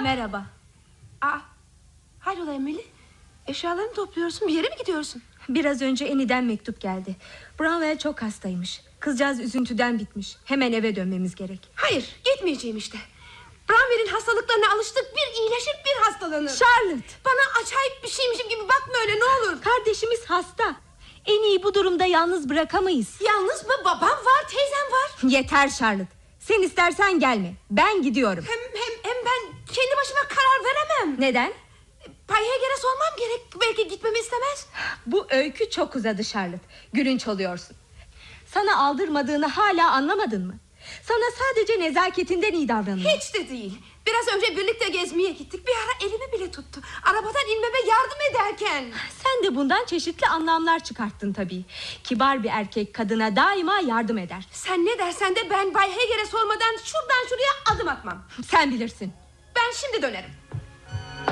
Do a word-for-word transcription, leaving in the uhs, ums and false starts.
Merhaba. Aa, hayrola Emily? Eşyalarını topluyorsun, bir yere mi gidiyorsun? Biraz önce Annie'den mektup geldi. Branwell çok hastaymış. Kızcağız üzüntüden bitmiş. Hemen eve dönmemiz gerek. Hayır, gitmeyeceğim işte. Branwell'in hastalıklarına alıştık, bir iyileşir bir hastalanır. Charlotte, bana acayip bir şeymişim gibi bakma öyle, ne olur. Kardeşimiz hasta. Annie'yi bu durumda yalnız bırakamayız. Yalnız mı? Babam var, teyzem var. Yeter Charlotte. Sen istersen gelme. Ben gidiyorum. Hem, hem, hem ben kendi başıma karar veremem. Neden? Bay Hager'e sormam gerek. Belki gitmemi istemez. Bu öykü çok uzadı Charlotte. Gülünç oluyorsun. Sana aldırmadığını hala anlamadın mı? Sana sadece nezaketinden iyi davranıyor. Hiç de değil. Biraz önce birlikte gezmeye gittik. Bir ara elimi bile tuttu. Arabadan inmeme yardım ederken. Sen de bundan çeşitli anlamlar çıkarttın tabii. Kibar bir erkek kadına daima yardım eder. Sen ne dersen de ben Bay Hager'e sormadan şuradan şuraya adım atmam. Sen bilirsin. Ben şimdi dönerim.